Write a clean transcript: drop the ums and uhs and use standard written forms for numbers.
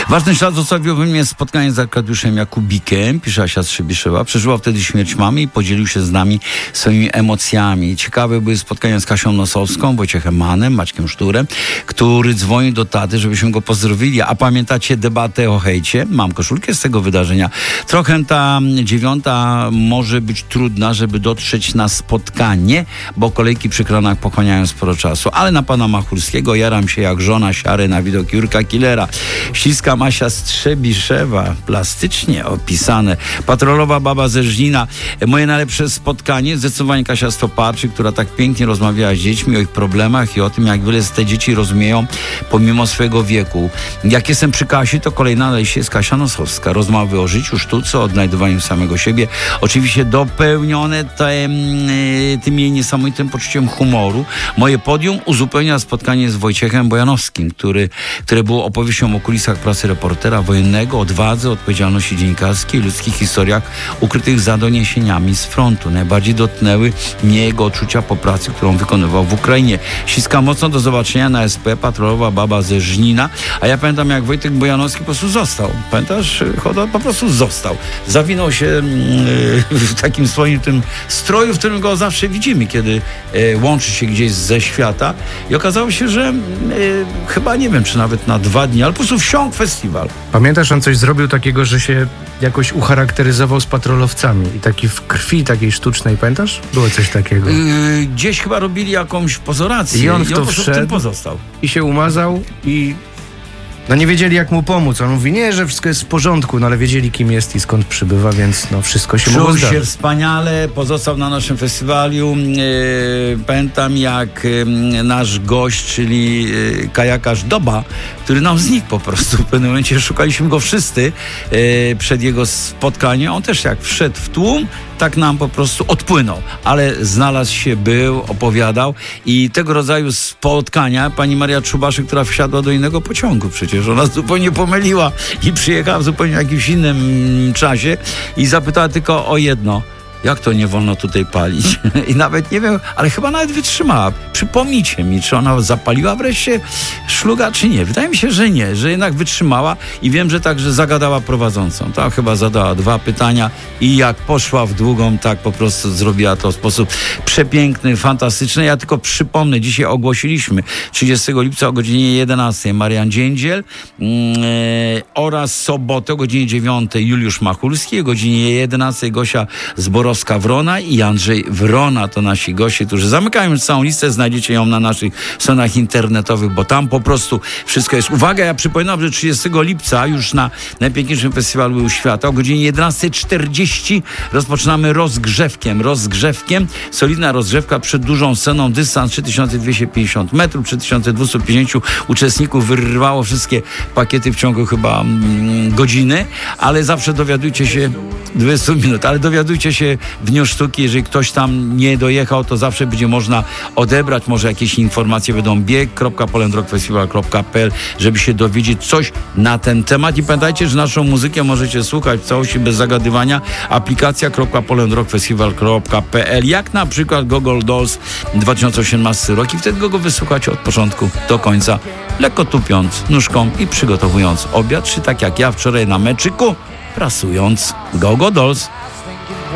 Ważny ślad zostawiło we mnie spotkanie z Arkadiuszem Jakubikiem, pisze Asia Strzybiszewa. Przeżyła wtedy śmierć mamy i podzielił się z nami swoimi emocjami. Ciekawe były spotkania z Kasią Nosowską, Wojciechem Mannem, Maćkiem Szturem, który dzwoni do taty, żebyśmy go pozdrowili. A pamiętacie debatę o hejcie? Mam koszulkę z tego wydarzenia. Trochę ta 9 może być trudna, żeby dotrzeć na spotkanie, bo kolejki przy kranach pochłaniają sporo czasu. Ale na pana Machulskiego jaram się jak żona siary na widok Jurka Killera. Ściskam Asia Strzebiszewa, plastycznie opisane. Patrolowa baba ze Żnina. Moje najlepsze spotkanie, zdecydowanie Kasia Stoparczyk, która tak pięknie rozmawiała z dziećmi o ich problemach i o tym, jak wiele z te dzieci rozumieją pomimo swojego wieku. Jak jestem przy Kasi, to kolejna lejsie jest Kasia Nosowska. Rozmowy o życiu, sztuce, o odnajdywaniu samego siebie. Oczywiście dopełnione tym jej niesamowitym poczuciem humoru. Moje podium uzupełnia spotkanie z Wojciechem Bojanowskim, które było opowieścią o kulisach pracy reportera wojennego, odwadze, odpowiedzialności dziennikarskiej, ludzkich historiach ukrytych za doniesieniami z frontu. Najbardziej dotknęły mnie jego odczucia po pracy, którą wykonywał w Ukrainie. Ściskam mocno, do zobaczenia na SP, patrolowa baba ze Żnina. A ja pamiętam, jak Wojtek Bojanowski po prostu został. Pamiętasz? Choda po prostu został. Zawinął się w takim swoim tym stroju, w którym go zawsze widzimy, kiedy łączy się gdzieś ze świata. I okazało się, że chyba nie wiem, czy nawet na 2 dni, ale po prostu wsiąkł festiwal. Pamiętasz, on coś zrobił takiego, że się jakoś ucharakteryzował z patrolowcami i taki w krwi takiej sztucznej, pamiętasz? Było coś takiego. Gdzieś chyba robili jakąś pozorację i on w to w wszedł tym pozostał. I się umazał i nie wiedzieli, jak mu pomóc. On mówi, nie, że wszystko jest w porządku, ale wiedzieli, kim jest i skąd przybywa, więc wszystko się mogło zdarzyć. Czuł się wspaniale, pozostał na naszym festiwalu. Pamiętam, jak nasz gość, czyli kajakarz Doba, który nam znikł po prostu. W pewnym momencie szukaliśmy go wszyscy przed jego spotkaniem. On też jak wszedł w tłum, tak nam po prostu odpłynął. Ale znalazł się, był, opowiadał i tego rodzaju spotkania pani Maria Czubaszek, która wsiadła do innego pociągu przecież, ona zupełnie pomyliła i przyjechała w zupełnie jakimś innym czasie i zapytała tylko o jedno. Jak to nie wolno tutaj palić? I nawet nie wiem, ale chyba nawet wytrzymała. Przypomnijcie mi, czy ona zapaliła wreszcie szluga, czy nie. Wydaje mi się, że nie, że jednak wytrzymała i wiem, że także zagadała prowadzącą. Ta chyba zadała 2 pytania i jak poszła w długą, tak po prostu zrobiła to w sposób przepiękny, fantastyczny. Ja tylko przypomnę, dzisiaj ogłosiliśmy 30 lipca o godzinie 11 Marian Dziędziel oraz sobotę o godzinie 9 Juliusz Machulski, o godzinie 11 Gosia Zborowska-Wrona i Andrzej Wrona. To nasi goście, którzy zamykają już całą listę. Znajdziecie ją na naszych stronach internetowych, bo tam po prostu wszystko jest. Uwaga, ja przypominam, że 30 lipca już na najpiękniejszym festiwalu świata o godzinie 11:40 rozpoczynamy rozgrzewkiem. Solidna rozgrzewka przed dużą sceną, dystans 3250 metrów, 3250 uczestników wyrwało wszystkie pakiety w ciągu chyba godziny, ale zawsze dowiadujcie się 20 minut, ale dowiadujcie się w Dniu Sztuki, jeżeli ktoś tam nie dojechał, to zawsze będzie można odebrać, może jakieś informacje będą bieg.polandrockfestival.pl, żeby się dowiedzieć coś na ten temat i pamiętajcie, że naszą muzykę możecie słuchać w całości bez zagadywania, aplikacja.polandrockfestival.pl, jak na przykład Gogol Dolls 2018 rok i wtedy go wysłuchacie od początku do końca, lekko tupiąc nóżką i przygotowując obiad, czy tak jak ja wczoraj na meczyku, prasując Go Go Dolls.